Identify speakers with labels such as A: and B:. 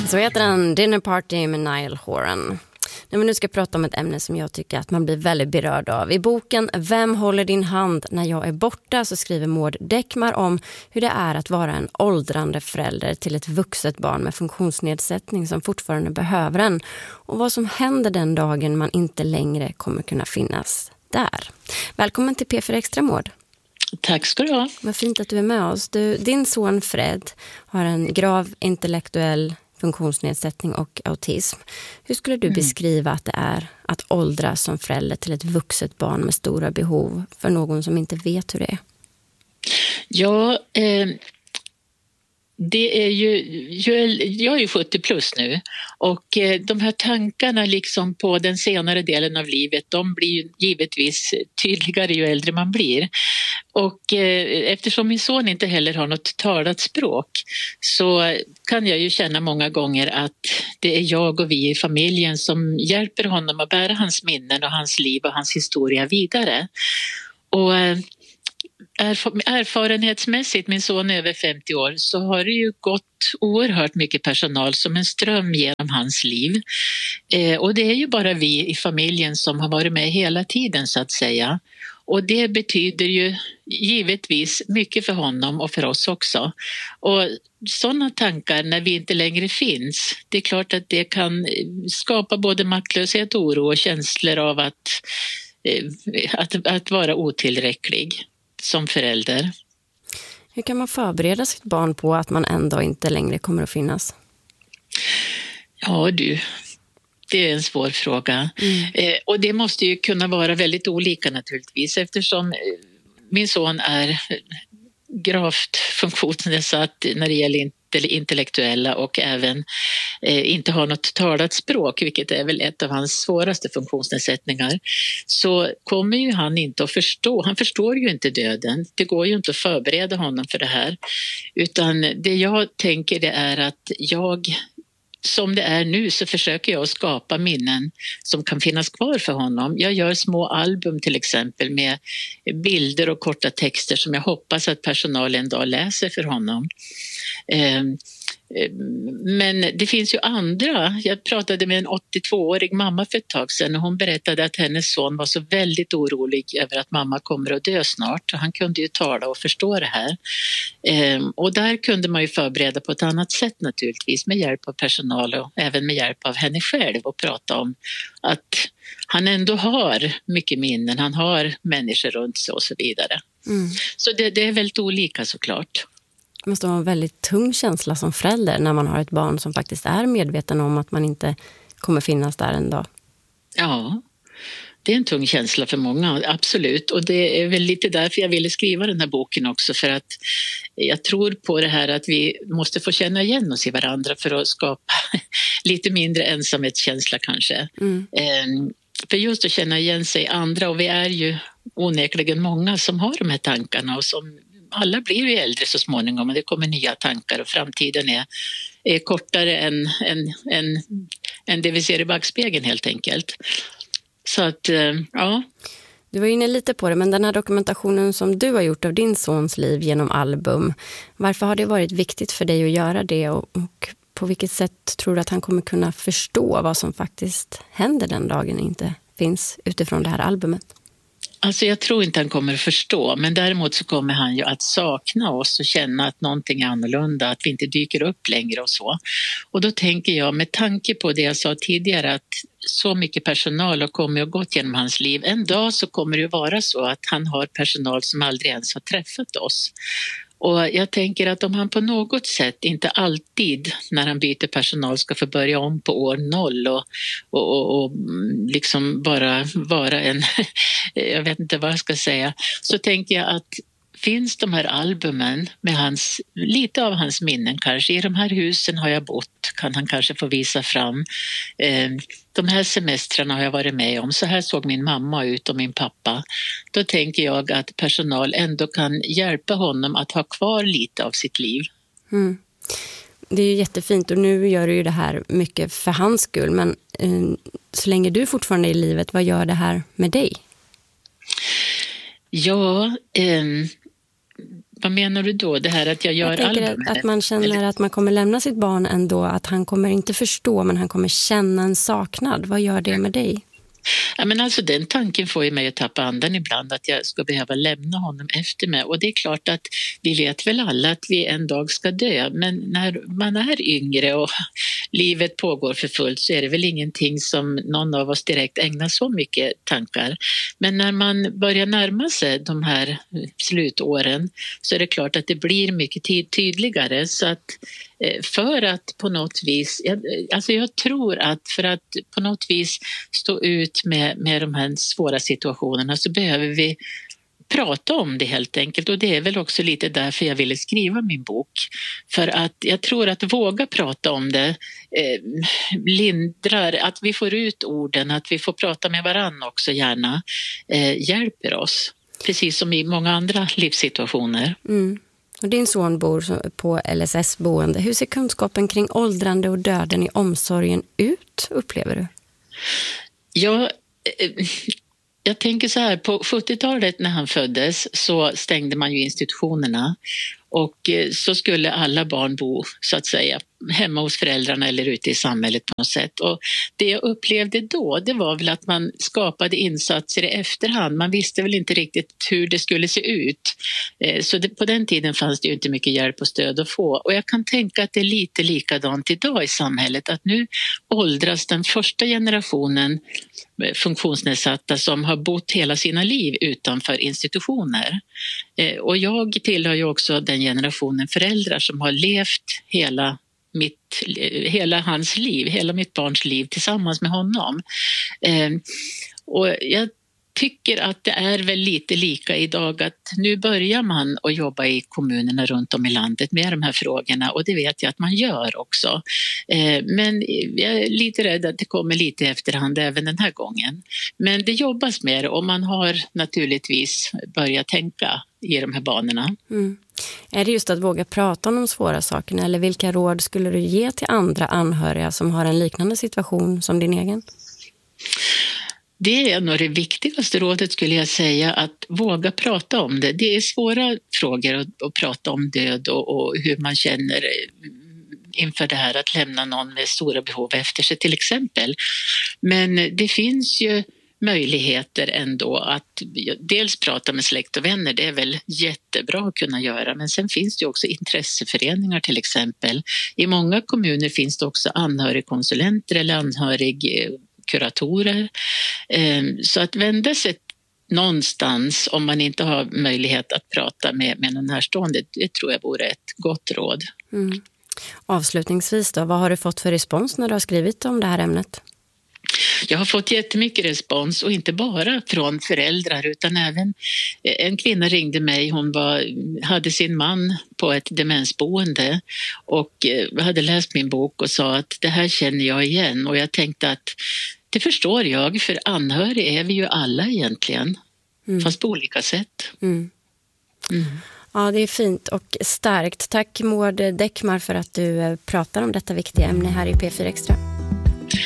A: Så heter den Dinner Party med Niall Horan. När vi nu ska prata om ett ämne som jag tycker att man blir väldigt berörd av. I boken Vem håller din hand när jag är borta så skriver Maud Däckmar om hur det är att vara en åldrande förälder till ett vuxet barn med funktionsnedsättning som fortfarande behöver en. Och vad som händer den dagen man inte längre kommer kunna finnas där. Välkommen till P4 Extra, Maud.
B: Tack ska du ha.
A: Vad fint att du är med oss. Din son Fred har en grav intellektuell funktionsnedsättning och autism. Hur skulle du beskriva att det är att åldras som förälder till ett vuxet barn med stora behov för någon som inte vet hur det är?
B: Ja, det är jag är ju 70 plus nu och de här tankarna liksom på den senare delen av livet, de blir ju givetvis tydligare ju äldre man blir. Och eftersom min son inte heller har något talat språk så kan jag ju känna många gånger att det är jag och vi i familjen som hjälper honom att bära hans minnen och hans liv och hans historia vidare. Och erfarenhetsmässigt, min son är över 50 år, så har det ju gått oerhört mycket personal som en ström genom hans liv. Och det är ju bara vi i familjen som har varit med hela tiden så att säga. Och det betyder ju givetvis mycket för honom och för oss också. Och sådana tankar när vi inte längre finns, det är klart att det kan skapa både maktlöshet, oro och känslor av att vara otillräcklig som förälder.
A: Hur kan man förbereda sitt barn på att man ändå inte längre kommer att finnas?
B: Ja du, det är en svår fråga. Och det måste ju kunna vara väldigt olika naturligtvis eftersom min son är gravt funktionsnedsatt när det gäller intellektuella och även inte har något talat språk, vilket är väl ett av hans svåraste funktionsnedsättningar, så kommer ju han inte att förstå. Han förstår ju inte döden. Det går ju inte att förbereda honom för det här. Utan det jag tänker det är att som det är nu så försöker jag skapa minnen som kan finnas kvar för honom. Jag gör små album till exempel med bilder och korta texter som jag hoppas att personalen en dag läser för honom. Men det finns ju andra. Jag pratade med en 82-årig mamma för ett tag sedan och hon berättade att hennes son var så väldigt orolig över att mamma kommer att dö snart. Han kunde ju tala och förstå det här. Och där kunde man ju förbereda på ett annat sätt naturligtvis med hjälp av personal och även med hjälp av henne själv och prata om att han ändå har mycket minnen, han har människor runt sig och så vidare. Så det är väldigt olika såklart.
A: Det måste vara en väldigt tung känsla som förälder när man har ett barn som faktiskt är medveten om att man inte kommer finnas där en dag.
B: Ja, det är en tung känsla för många, absolut. Och det är väl lite därför jag ville skriva den här boken också, för att jag tror på det här att vi måste få känna igen oss i varandra för att skapa lite mindre ensamhetskänsla kanske. För just att känna igen sig andra, och vi är ju onekligen många som har de här tankarna och som alla blir ju äldre så småningom och det kommer nya tankar och framtiden är kortare än det vi ser i backspegeln helt enkelt. Så att, ja.
A: Du var inne lite på det, men den här dokumentationen som du har gjort av din sons liv genom album, varför har det varit viktigt för dig att göra det och på vilket sätt tror du att han kommer kunna förstå vad som faktiskt händer den dagen inte finns utifrån det här albumet?
B: Alltså jag tror inte han kommer att förstå, men däremot så kommer han ju att sakna oss och känna att någonting är annorlunda, att vi inte dyker upp längre och så. Och då tänker jag, med tanke på det jag sa tidigare, att så mycket personal har kommit och gått genom hans liv. En dag så kommer det vara så att han har personal som aldrig ens har träffat oss. Och jag tänker att om han på något sätt, inte alltid när han byter personal, ska få börja om på år 0 och liksom bara vara en, jag vet inte vad jag ska säga, så tänker jag att finns de här albumen med lite av hans minnen kanske, i de här husen har jag bott, kan han kanske få visa fram. De här semestrarna har jag varit med om, så här såg min mamma ut och min pappa. Då tänker jag att personal ändå kan hjälpa honom att ha kvar lite av sitt liv.
A: Det är ju jättefint och nu gör du ju det här mycket för hans skull, men så länge du fortfarande är i livet, vad gör det här med dig?
B: Ja, Vad menar du då? Det här att jag gör albumet?
A: Att man känner att man kommer lämna sitt barn ändå, att han kommer inte förstå, men han kommer känna en saknad. Vad gör det med dig?
B: Ja, men alltså den tanken får ju mig att tappa andan ibland, att jag ska behöva lämna honom efter mig. Och det är klart att vi vet väl alla att vi en dag ska dö, men när man är yngre och livet pågår för fullt så är det väl ingenting som någon av oss direkt ägnar så mycket tankar. Men när man börjar närma sig de här slutåren så är det klart att det blir mycket tydligare. Så att för att på något vis, jag tror att för att på något vis stå ut med de här svåra situationerna så behöver vi prata om det helt enkelt, och det är väl också lite därför jag ville skriva min bok. För att jag tror att våga prata om det lindrar, att vi får ut orden, att vi får prata med varann också gärna, hjälper oss. Precis som i många andra livssituationer.
A: Mm. Och din son bor på LSS-boende. Hur ser kunskapen kring åldrande och döden i omsorgen ut, upplever du?
B: Ja, jag tänker så här, på 70-talet när han föddes så stängde man ju institutionerna. Och så skulle alla barn bo så att säga hemma hos föräldrarna eller ute i samhället på något sätt. Och det jag upplevde då, det var väl att man skapade insatser i efterhand. Man visste väl inte riktigt hur det skulle se ut. Så på den tiden fanns det ju inte mycket hjälp och stöd att få. Och jag kan tänka att det är lite likadant idag i samhället. Att nu åldras den första generationen funktionsnedsatta som har bott hela sina liv utanför institutioner. Och jag tillhör ju också den generationen föräldrar som har levt hela hans liv, hela mitt barns liv tillsammans med honom. Och jag tycker att det är väl lite lika idag, att nu börjar man att jobba i kommunerna runt om i landet med de här frågorna, och det vet jag att man gör också. Men jag är lite rädd att det kommer lite i efterhand även den här gången. Men det jobbas med det och man har naturligtvis börjat tänka i de här banorna. Mm.
A: Är det just att våga prata om de svåra sakerna, eller vilka råd skulle du ge till andra anhöriga som har en liknande situation som din egen?
B: Det är nog det viktigaste rådet, skulle jag säga, att våga prata om det. Det är svåra frågor att prata om död och hur man känner inför det här att lämna någon med stora behov efter sig till exempel. Men det finns ju möjligheter ändå att dels prata med släkt och vänner, det är väl jättebra att kunna göra, men sen finns det ju också intresseföreningar till exempel. I många kommuner finns det också anhörigkonsulenter eller anhörigkuratorer. Så att vända sig någonstans om man inte har möjlighet att prata med någon närstående, det tror jag vore ett gott råd.
A: Mm. Avslutningsvis då, vad har du fått för respons när du har skrivit om det här ämnet?
B: Jag har fått jättemycket respons, och inte bara från föräldrar utan även en kvinna ringde mig. Hon hade sin man på ett demensboende och hade läst min bok och sa att det här känner jag igen, och jag tänkte att det förstår jag, för anhörig är vi ju alla egentligen, fast på olika sätt. Mm.
A: Mm. Ja, det är fint och starkt. Tack Maud Däckmar för att du pratar om detta viktiga ämne här i P4 Extra.